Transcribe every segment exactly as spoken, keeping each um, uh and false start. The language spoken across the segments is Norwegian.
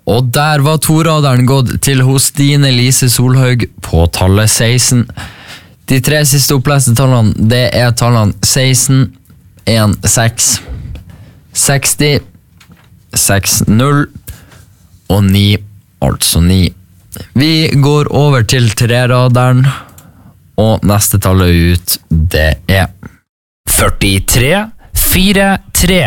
Og der var toraderen gått til hos Stine Lise Solhaug på tallet seksten. De tre siste oppleste tallene, det er tallene seksten, en seks, seksti, seks null og ni, altså ni. Vi går over til treraderen, og neste tallet ut, det er førtitre, fire, tre.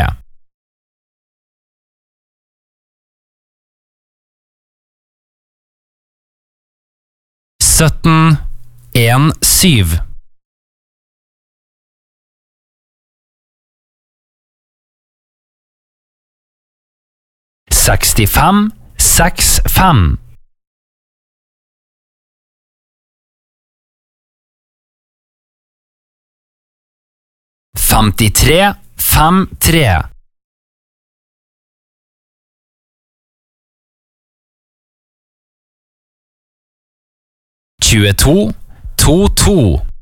sytten, en, syv. sekstifem, seks, fem. femtitre, fem, tre. tjueto, to, to.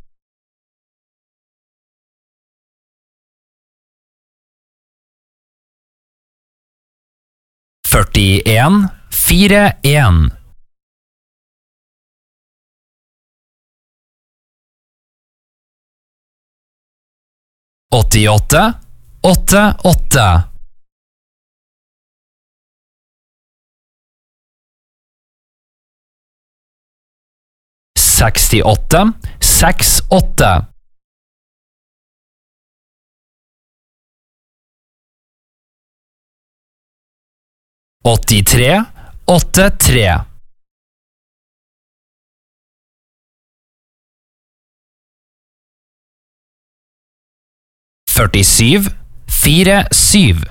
førtien, fire, en. åttiåtte, åtte, åtte. sekstiåtte, seks, åtte. åttitre, åtte, tre. førtisju, fire, syv.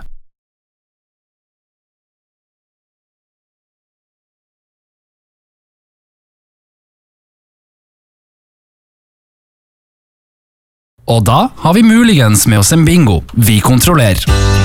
Og da har vi muligens med oss en bingo. Vi kontrollerer.